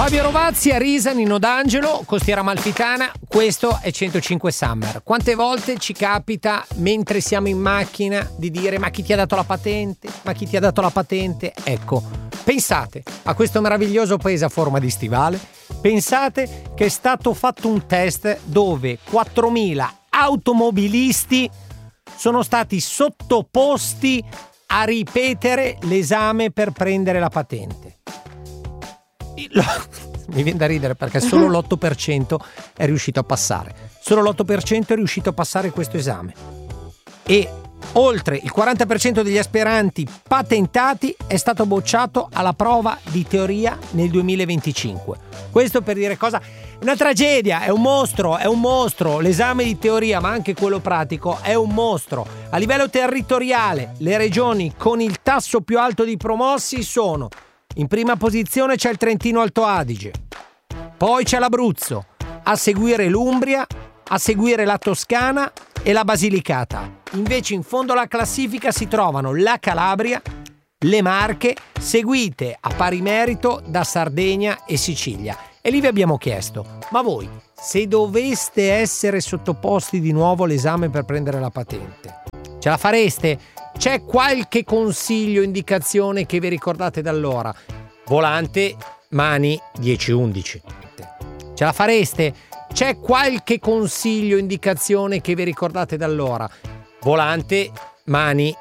Fabio Rovazzi, Arisa, Nino D'Angelo, Costiera Amalfitana, questo è 105 Summer. Quante volte ci capita, mentre siamo in macchina, di dire ma chi ti ha dato la patente? Ma chi ti ha dato la patente? Ecco, pensate a questo meraviglioso paese a forma di stivale, pensate che è stato fatto un test dove 4.000 automobilisti sono stati sottoposti a ripetere l'esame per prendere la patente. Mi viene da ridere perché solo l'8% è riuscito a passare. Solo l'8% è riuscito a passare questo esame. E oltre il 40% degli aspiranti patentati è stato bocciato alla prova di teoria nel 2025. Questo per dire cosa? Una tragedia, è un mostro. L'esame di teoria, ma anche quello pratico, è un mostro. A livello territoriale, le regioni con il tasso più alto di promossi sono: in prima posizione c'è il Trentino Alto Adige, poi c'è l'Abruzzo, a seguire l'Umbria, a seguire la Toscana e la Basilicata. Invece in fondo alla classifica si trovano la Calabria, le Marche, seguite a pari merito da Sardegna e Sicilia. E lì vi abbiamo chiesto: ma voi, se doveste essere sottoposti di nuovo all'esame per prendere la patente, ce la fareste? C'è qualche consiglio, indicazione che vi ricordate da allora? Volante, mani 10-11. Ce la fareste? C'è qualche consiglio, indicazione che vi ricordate da allora? Volante, mani